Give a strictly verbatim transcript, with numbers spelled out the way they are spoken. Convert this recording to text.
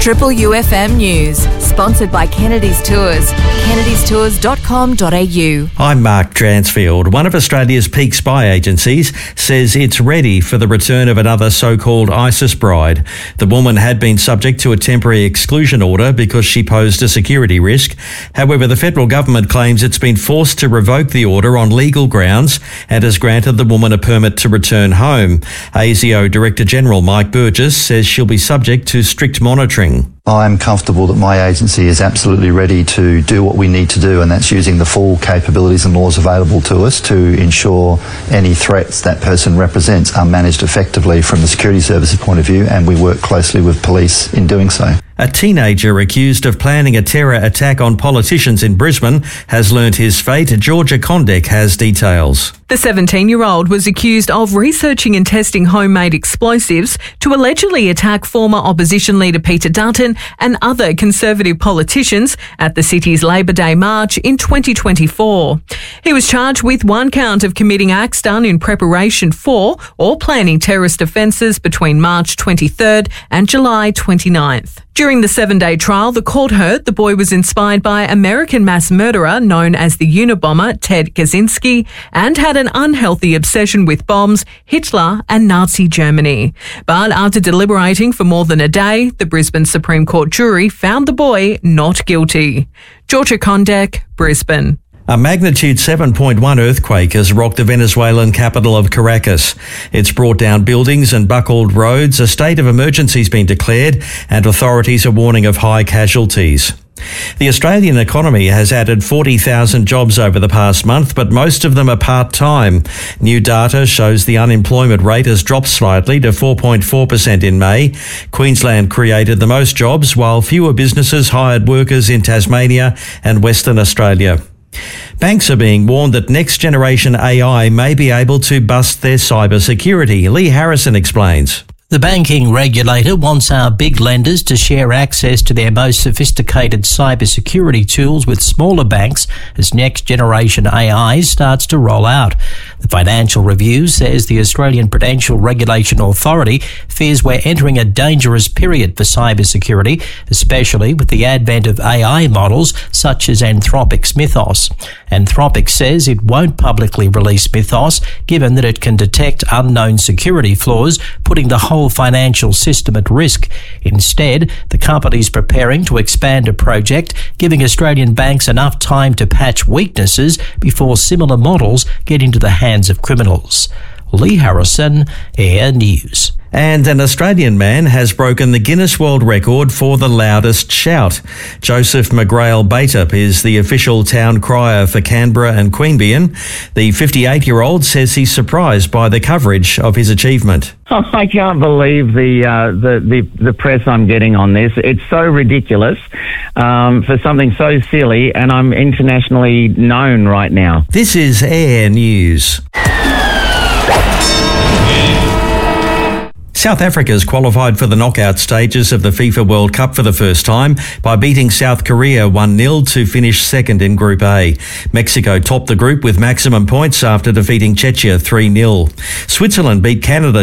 Triple U F M News, sponsored by Kennedy's Tours. kennedys tours dot com dot a u. I'm Mark Dransfield. One of Australia's peak spy agencies says it's ready for the return of another so-called ISIS bride. The woman had been subject to a temporary exclusion order because she posed a security risk. However, the federal government claims it's been forced to revoke the order on legal grounds and has granted the woman a permit to return home. A S I O Director General Mike Burgess says she'll be subject to strict monitoring. I'm comfortable that my agency is absolutely ready to do what we need to do, and that's using the full capabilities and laws available to us to ensure any threats that person represents are managed effectively from the security services point of view, and we work closely with police in doing so. A teenager accused of planning a terror attack on politicians in Brisbane has learnt his fate. Georgia Condek has details. The seventeen-year-old was accused of researching and testing homemade explosives to allegedly attack former opposition leader Peter Dutton and other Conservative politicians at the city's Labor Day march in twenty twenty-four. He was charged with one count of committing acts done in preparation for or planning terrorist offences between March twenty-third and July twenty-ninth. During the seven-day trial, the court heard the boy was inspired by American mass murderer known as the Unabomber Ted Kaczynski and had an unhealthy obsession with bombs, Hitler and Nazi Germany. But after deliberating for more than a day, the Brisbane Supreme Court jury found the boy not guilty. Georgia Condek, Brisbane. A magnitude seven point one earthquake has rocked the Venezuelan capital of Caracas. It's brought down buildings and buckled roads. A state of emergency has been declared and authorities are warning of high casualties. The Australian economy has added forty thousand jobs over the past month, but most of them are part-time. New data shows the unemployment rate has dropped slightly to four point four percent in May. Queensland created the most jobs, while fewer businesses hired workers in Tasmania and Western Australia. Banks are being warned that next-generation A I may be able to bust their cybersecurity. Lee Harrison explains. The banking regulator wants our big lenders to share access to their most sophisticated cybersecurity tools with smaller banks as next-generation A I starts to roll out. The Financial Review says the Australian Prudential Regulation Authority fears we're entering a dangerous period for cybersecurity, especially with the advent of A I models such as Anthropic's Mythos. Anthropic says it won't publicly release Mythos, given that it can detect unknown security flaws, putting the whole financial system at risk. Instead, the company's preparing to expand a project, giving Australian banks enough time to patch weaknesses before similar models get into the hands of criminals. Lee Harrison, Air News. And an Australian man has broken the Guinness World Record for the loudest shout. Joseph McGrail Bateup is the official town crier for Canberra and Queanbeyan. The fifty-eight-year-old says he's surprised by the coverage of his achievement. Oh, I can't believe the, uh, the the the press I'm getting on this. It's so ridiculous um, for something so silly, and I'm internationally known right now. This is Air News. South Africa's qualified for the knockout stages of the FIFA World Cup for the first time by beating South Korea one nil to finish second in Group A. Mexico topped the group with maximum points after defeating Czechia three nil. Switzerland beat Canada